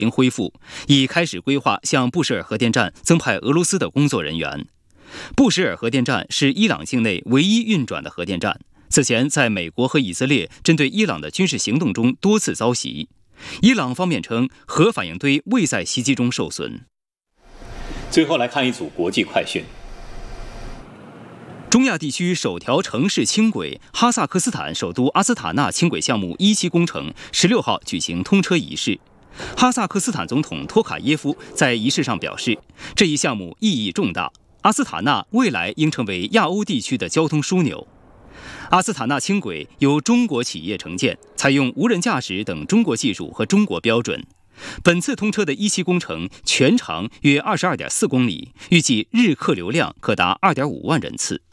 经恢复，已开始规划向布什尔核电站增派俄罗斯的工作人员。布什尔核电站是伊朗境内唯一运转的核电站，此前在美国和以色列针对伊朗的军事行动中多次遭袭。伊朗方面称核反应堆未在袭击中受损。 最后来看一组国际快讯。 中亚地区首条城市轻轨哈萨克斯坦首都阿斯塔纳轻轨项目1期工程16号举行通车仪式。哈萨克斯坦总统托卡耶夫在仪式上表示，这一项目意义重大，阿斯塔纳未来应成为亚欧地区的交通枢纽。阿斯塔纳轻轨由中国企业承建，采用无人驾驶等中国技术和中国标准。本次通车的1期工程全长约22.4公里，预计日客流量可达2.5万人次。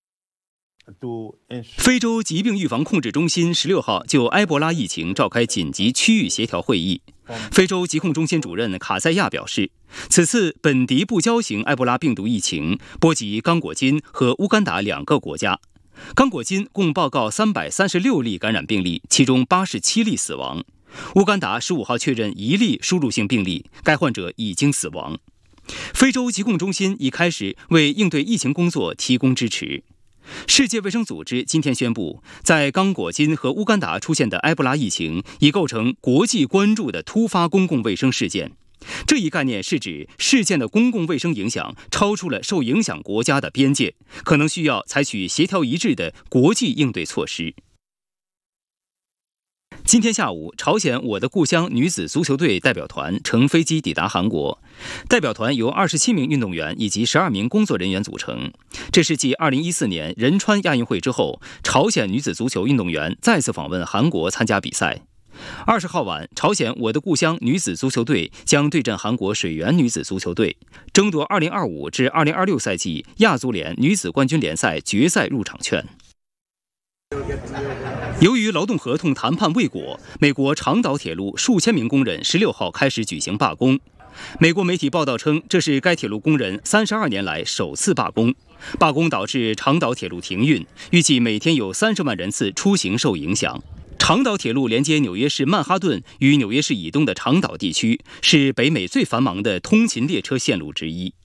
非洲疾病预防控制中心16号就埃博拉疫情召开紧急区域协调会议。非洲疾控中心主任卡塞亚表示，此次本迪布胶型埃博拉病毒疫情波及刚果金和乌干达2个国家。刚果金共报告336例感染病例，其中87例死亡。乌干达15号确认1例输入性病例，该患者已经死亡。非洲疾控中心已开始为应对疫情工作提供支持。世界卫生组织今天宣布，在刚果金和乌干达出现的埃博拉疫情已构成国际关注的突发公共卫生事件。这一概念是指事件的公共卫生影响超出了受影响国家的边界，可能需要采取协调一致的国际应对措施。今天下午，朝鲜我的故乡女子足球队代表团乘飞机抵达韩国。代表团由27名运动员以及12名工作人员组成。这是继2014年仁川亚运会之后，朝鲜女子足球运动员再次访问韩国参加比赛。20号晚，朝鲜我的故乡女子足球队将对阵韩国水源女子足球队，争夺2025至2026赛季亚足联女子冠军联赛决赛入场券。由于劳动合同谈判未果，美国长岛铁路数千名工人16号开始举行罢工。美国媒体报道称，这是该铁路工人32年来首次罢工。罢工导致长岛铁路停运，预计每天有30万人次出行受影响。长岛铁路连接纽约市曼哈顿与纽约市以东的长岛地区，是北美最繁忙的通勤列车线路之一。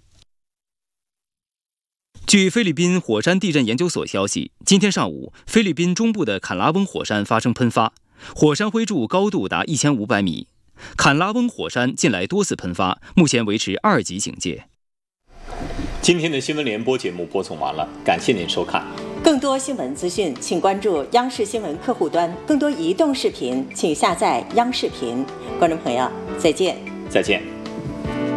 据菲律宾火山地震研究所消息，今天上午，菲律宾中部的坎拉翁火山发生喷发，火山灰柱高度达1500米。坎拉翁火山近来多次喷发，目前维持2级警戒。 今天的新闻联播节目播送完了，感谢您收看。 更多新闻资讯，请关注央视新闻客户端。更多移动视频，请下载央视频。观众朋友，再见。 再见。